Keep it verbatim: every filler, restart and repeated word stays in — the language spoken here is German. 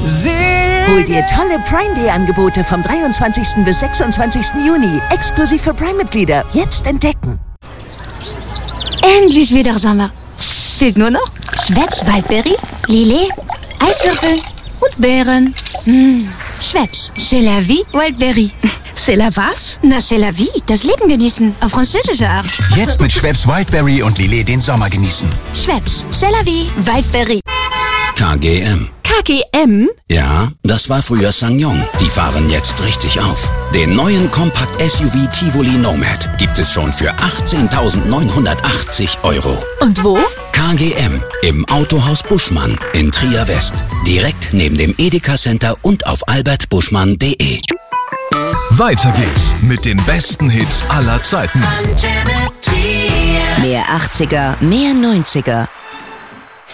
Hol dir tolle Prime Day Angebote vom dreiundzwanzigsten bis sechsundzwanzigsten Juni. Exklusiv für Prime-Mitglieder. Jetzt entdecken. Endlich wieder Sommer. Fehlt nur noch Schweppes Waldberry, Lillet, Eiswürfel und Beeren. Mmh. Schweppes, c'est la vie, Waldberry. C'est la was? Na, c'est la vie, das Leben genießen, auf französische Art. Jetzt mit Schweppes Wildberry und Lillet den Sommer genießen. Schweppes, c'est la vie, Waldberry. K G M. K G M? Ja, das war früher SsangYong. Die fahren jetzt richtig auf. Den neuen Kompakt-S U V Tivoli Nomad gibt es schon für achtzehntausendneunhundertachtzig Euro. Und wo? K G M im Autohaus Buschmann in Trier West. Direkt neben dem Edeka Center und auf albert buschmann punkt de. Weiter geht's mit den besten Hits aller Zeiten. Mehr achtziger, mehr neunziger.